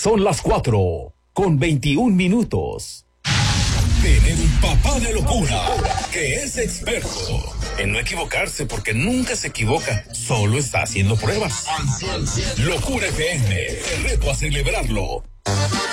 Son las 4:21. Tener un papá de locura que es experto en no equivocarse porque nunca se equivoca, solo está haciendo pruebas. Locura FM, te reto a celebrarlo.